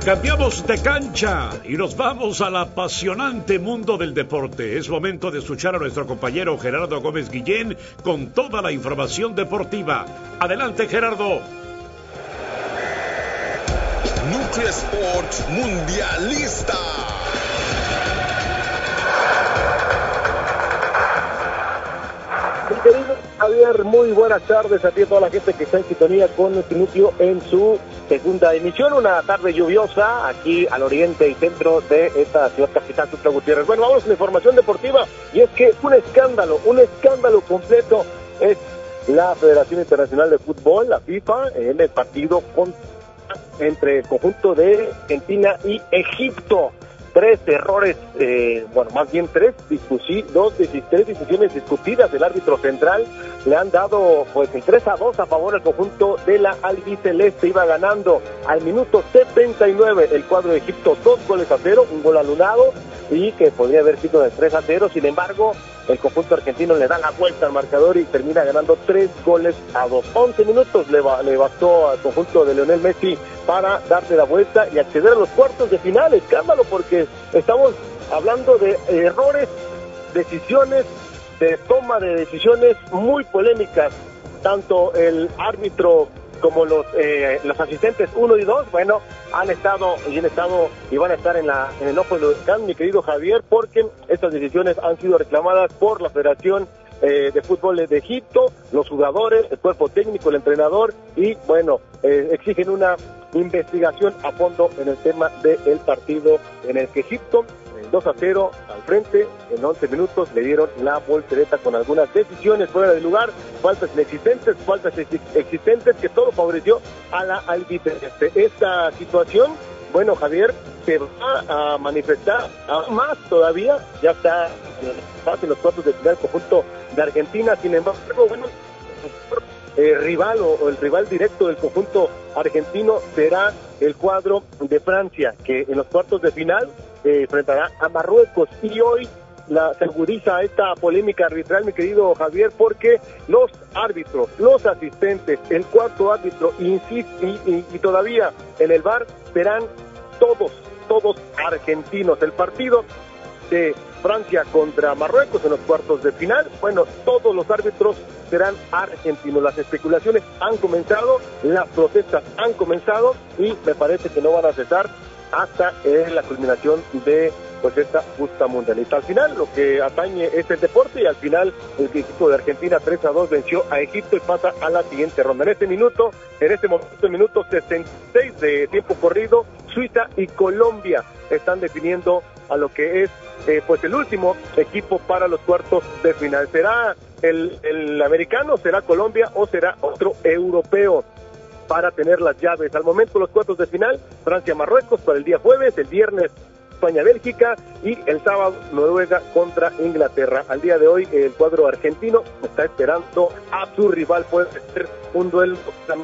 Cambiamos de cancha y nos vamos al apasionante mundo del deporte. Es momento de escuchar a nuestro compañero Gerardo Gómez Guillén con toda la información deportiva. Adelante, Gerardo. Núcleo Sports Mundialista. Mi querido Javier, muy buenas tardes a ti y a toda la gente que está en sintonía con nuestro núcleo en su segunda emisión. Una tarde lluviosa aquí al oriente y centro de esta ciudad capital, Tuxtla Gutiérrez. Bueno, vamos a la información deportiva y es que un escándalo completo es la Federación Internacional de Fútbol, la FIFA, en el partido entre el conjunto de Argentina y Egipto. Tres errores, tres decisiones discutidas del árbitro central le han dado pues el 3-2 a favor al conjunto de la albiceleste. Iba ganando al minuto 79 el cuadro de Egipto 2-0, un gol anulado y que podría haber sido de 3-0. Sin embargo, el conjunto argentino le da la vuelta al marcador y termina ganando 3-2. 11 minutos le bastó al conjunto de Lionel Messi para darle la vuelta y acceder a los cuartos de final. Escándalo, porque estamos hablando de errores, decisiones, de toma de decisiones muy polémicas. Tanto el árbitro como los asistentes 1 y 2, bueno, han estado y van a estar en el ojo del huracán, mi querido Javier, porque estas decisiones han sido reclamadas por la Federación de Fútbol de Egipto, los jugadores, el cuerpo técnico, el entrenador, y bueno, exigen una investigación a fondo en el tema del partido en el que Egipto 2-0 al frente. En 11 minutos le dieron la voltereta con algunas decisiones fuera de lugar, faltas existentes, que todo favoreció a la albiceleste. Esta situación, bueno, Javier, se va a manifestar aún más todavía. Ya está en los cuartos de final conjunto de Argentina. Sin embargo, bueno, el rival directo del conjunto argentino será el cuadro de Francia, que en los cuartos de final enfrentará a Marruecos. Y hoy se agudiza esta polémica arbitral, mi querido Javier, porque los árbitros, los asistentes, el cuarto árbitro y todavía en el VAR serán todos argentinos. El partido de Francia contra Marruecos en los cuartos de final, bueno, todos los árbitros serán argentinos. Las especulaciones han comenzado, las protestas han comenzado y me parece que no van a cesar hasta la culminación de pues esta justa mundialista. Al final lo que atañe es el deporte y al final el equipo de Argentina 3-2 venció a Egipto y pasa a la siguiente ronda. En este momento, el minuto 66 de tiempo corrido, Suiza y Colombia están definiendo a lo que es pues el último equipo para los cuartos de final. ¿Será el americano, será Colombia o será otro europeo para tener las llaves? Al momento los cuartos de final, Francia-Marruecos para el día jueves, el viernes España-Bélgica y el sábado Noruega contra Inglaterra. Al día de hoy el cuadro argentino está esperando a su rival. Puede ser un duelo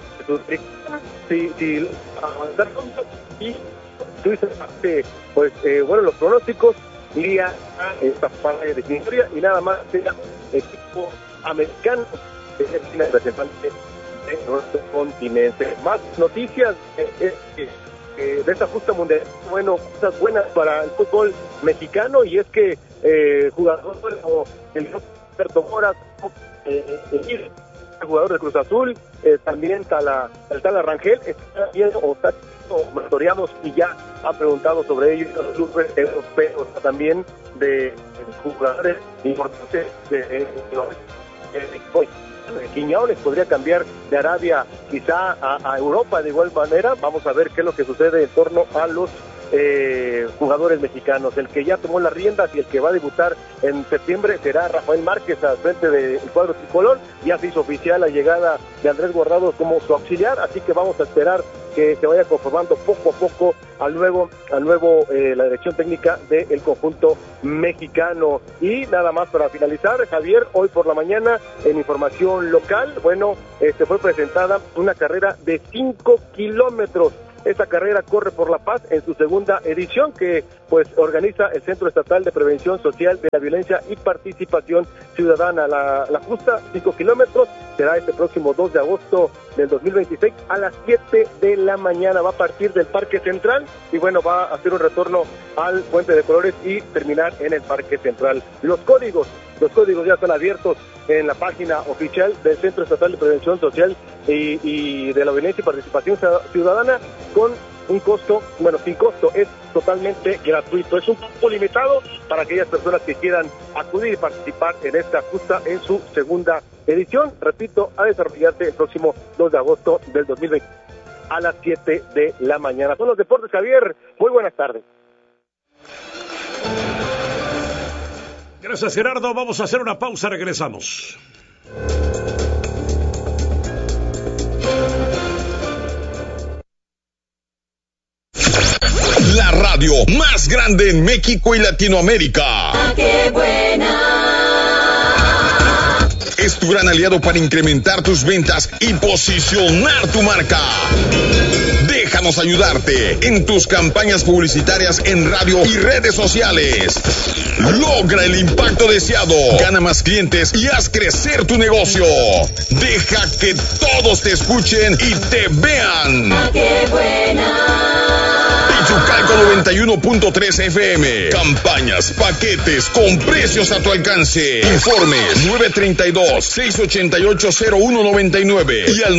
si avanzar y Suiza pues bueno, los pronósticos iría a esta fase definitoria y nada más será equipo americano el representante de nuestro continente. Más noticias de esta justa mundial, bueno, cosas buenas para el fútbol mexicano, y es que jugadores como el Alberto Mora, el jugador de Cruz Azul, también el tal Rangel, está viendo o está monitoreados y ya ha preguntado sobre ellos los clubes europeos, también de jugadores importantes de Quiñones podría cambiar de Arabia quizá a Europa de igual manera. Vamos a ver qué es lo que sucede en torno a los jugadores mexicanos. El que ya tomó las riendas y el que va a debutar en septiembre será Rafael Márquez al frente del cuadro tricolor. Ya se hizo oficial la llegada de Andrés Guardado como su auxiliar, así que vamos a esperar que se vaya conformando poco a poco al nuevo la dirección técnica del conjunto mexicano. Y nada más para finalizar, Javier, hoy por la mañana en información local, bueno, fue presentada una carrera de 5 kilómetros Esta carrera Corre por la Paz en su segunda edición que pues organiza el Centro Estatal de Prevención Social de la Violencia y Participación Ciudadana. La justa, 5 kilómetros, será este próximo 2 de agosto del 2026 a las 7 de la mañana. Va a partir del Parque Central y bueno, va a hacer un retorno al Puente de Colores y terminar en el Parque Central. Los códigos ya están abiertos en la página oficial del Centro Estatal de Prevención Social y de la Violencia y Participación Ciudadana con un costo, sin costo, es totalmente gratuito. Es un cupo limitado para aquellas personas que quieran acudir y participar en esta justa en su segunda edición. Repito, a desarrollarse el próximo 2 de agosto del 2020 a las 7 de la mañana. Son los deportes, Javier. Muy buenas tardes. Gracias, Gerardo. Vamos a hacer una pausa, regresamos. La radio más grande en México y Latinoamérica. ¡Qué buena! Es tu gran aliado para incrementar tus ventas y posicionar tu marca. Déjanos ayudarte en tus campañas publicitarias en radio y redes sociales. Logra el impacto deseado. Gana más clientes y haz crecer tu negocio. Deja que todos te escuchen y te vean. ¡Qué buena! Pichucalco 91.3 FM. Campañas, paquetes con precios a tu alcance. Informes 932-688-0199 y al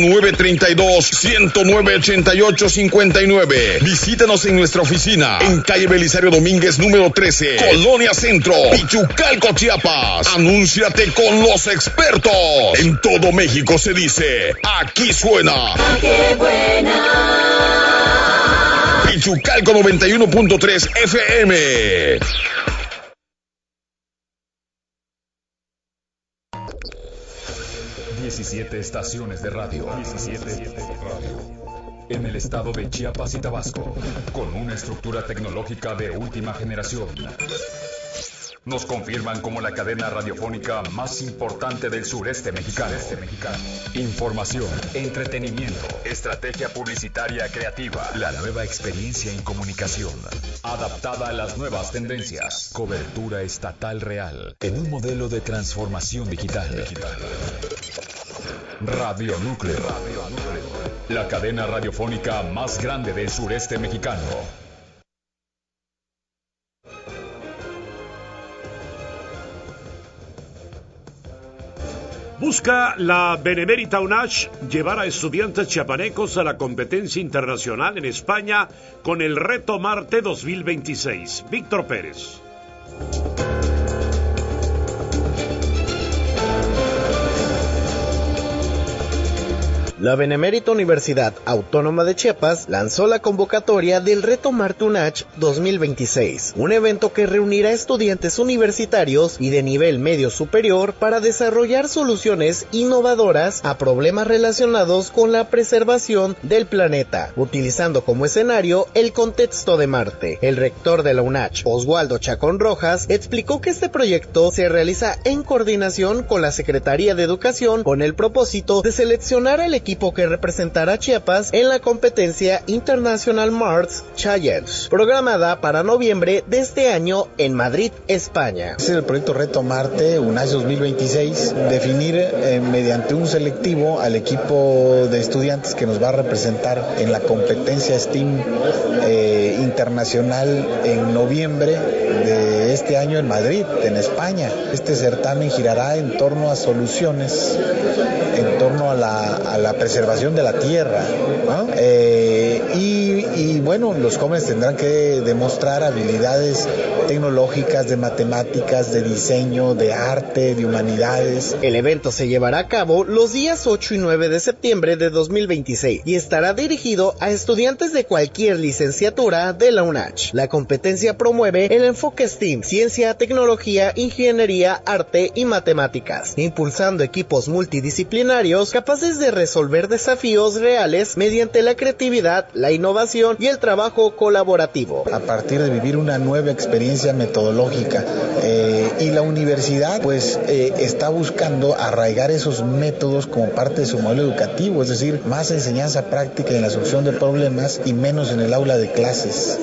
932-109-8859. Visítanos en nuestra oficina en calle Belisario Domínguez número 13, Colonia Centro, Pichucalco, Chiapas. Anúnciate con los expertos. En todo México se dice, aquí suena. ¡Qué buena! Pichucalco 91.3 FM. Estaciones de radio. En el estado de Chiapas y Tabasco, con una estructura tecnológica de última generación. Nos confirman como la cadena radiofónica más importante del sureste mexicano. Información, entretenimiento, estrategia publicitaria creativa, la nueva experiencia en comunicación, adaptada a las nuevas tendencias, cobertura estatal real, en un modelo de transformación digital. Radio Núcleo, la cadena radiofónica más grande del sureste mexicano. Busca la Benemérita UNACH llevar a estudiantes chiapanecos a la competencia internacional en España con el Reto Marte 2026. Víctor Pérez. La Benemérita Universidad Autónoma de Chiapas lanzó la convocatoria del Reto Marte UNACH 2026, un evento que reunirá estudiantes universitarios y de nivel medio superior para desarrollar soluciones innovadoras a problemas relacionados con la preservación del planeta, utilizando como escenario el contexto de Marte. El rector de la UNACH, Oswaldo Chacón Rojas, explicó que este proyecto se realiza en coordinación con la Secretaría de Educación con el propósito de seleccionar al equipo que representará a Chiapas en la competencia International Mars Challenge, programada para noviembre de este año en Madrid, España. Es el proyecto Reto Marte UNACH 2026, definir mediante un selectivo al equipo de estudiantes que nos va a representar en la competencia STEAM internacional en noviembre de este año en Madrid, en España. Este certamen girará en torno a soluciones, en torno a la preservación de la tierra, ¿no? Y bueno, los jóvenes tendrán que demostrar habilidades tecnológicas, de matemáticas, de diseño, de arte, de humanidades. El evento se llevará a cabo los días 8 y 9 de septiembre de 2026 y estará dirigido a estudiantes de cualquier licenciatura de la UNACH. La competencia promueve el enfoque STEAM, ciencia, tecnología, ingeniería, arte y matemáticas, impulsando equipos multidisciplinarios capaces de resolver desafíos reales mediante la creatividad, la innovación y el trabajo colaborativo. A partir de vivir una nueva experiencia experiencia metodológica. Y la universidad pues está buscando arraigar esos métodos como parte de su modelo educativo, es decir, más enseñanza práctica en la solución de problemas y menos en el aula de clases.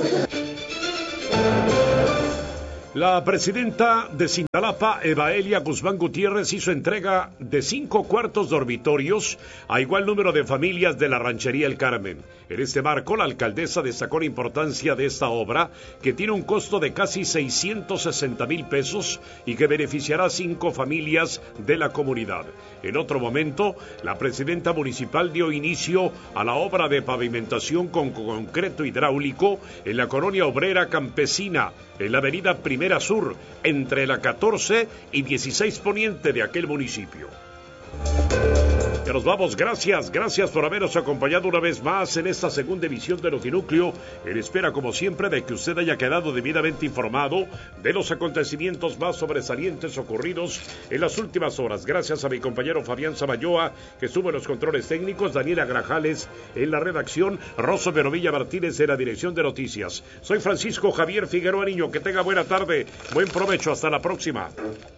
La presidenta de Cintalapa, Evaelia Guzmán Gutiérrez, hizo entrega de 5 cuartos dormitorios a igual número de familias de la Ranchería El Carmen. En este marco, la alcaldesa destacó la importancia de esta obra, que tiene un costo de casi 660,000 pesos y que beneficiará a 5 familias de la comunidad. En otro momento, la presidenta municipal dio inicio a la obra de pavimentación con concreto hidráulico en la colonia obrera campesina, en la avenida Primera Sur, entre la 14 y 16 Poniente de aquel municipio. Ya nos vamos, gracias por habernos acompañado una vez más en esta segunda emisión de Notinúcleo, en espera como siempre de que usted haya quedado debidamente informado de los acontecimientos más sobresalientes ocurridos en las últimas horas. Gracias a mi compañero Fabián Samayoa, que estuvo en los controles técnicos, Daniela Grajales en la redacción, Rosso Verovilla Martínez en la dirección de noticias. Soy Francisco Javier Figueroa Niño, que tenga buena tarde, buen provecho, hasta la próxima.